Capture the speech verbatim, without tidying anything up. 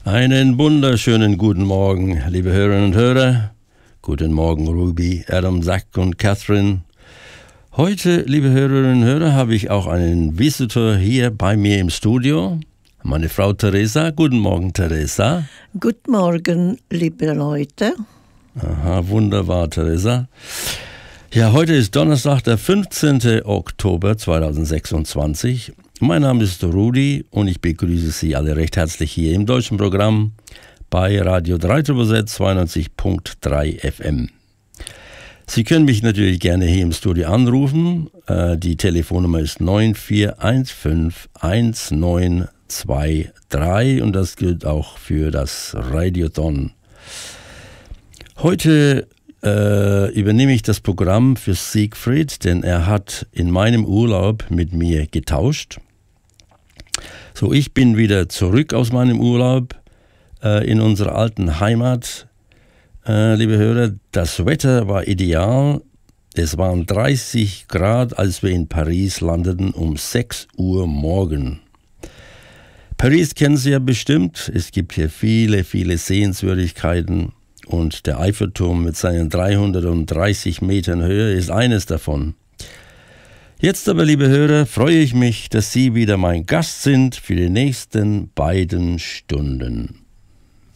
Einen wunderschönen guten Morgen, liebe Hörerinnen und Hörer. Guten Morgen, Ruby, Adam, Zach und Catherine. Heute, liebe Hörerinnen und Hörer, habe ich auch einen Visitor hier bei mir im Studio. Meine Frau Theresa. Guten Morgen, Theresa. Guten Morgen, liebe Leute. Aha, wunderbar, Theresa. Ja, heute ist Donnerstag, der fünfzehnten Oktober zweitausendsechsundzwanzig. Mein Name ist Rudi und ich begrüße Sie alle recht herzlich hier im deutschen Programm bei Radio drei Z zweiundneunzig Komma drei F M. Sie können mich natürlich gerne hier im Studio anrufen. Äh, die Telefonnummer ist neun vier eins fünf eins neun zwei drei und das gilt auch für das Radiothon. Heute äh, übernehme ich das Programm für Siegfried, denn er hat in meinem Urlaub mit mir getauscht. So, ich bin wieder zurück aus meinem Urlaub äh, in unserer alten Heimat. Äh, liebe Hörer, das Wetter war ideal. Es waren dreißig Grad, als wir in Paris landeten um sechs Uhr morgen. Paris kennen Sie ja bestimmt. Es gibt hier viele, viele Sehenswürdigkeiten. Und der Eiffelturm mit seinen dreihundertdreißig Metern Höhe ist eines davon. Jetzt aber, liebe Hörer, freue ich mich, dass Sie wieder mein Gast sind für die nächsten beiden Stunden.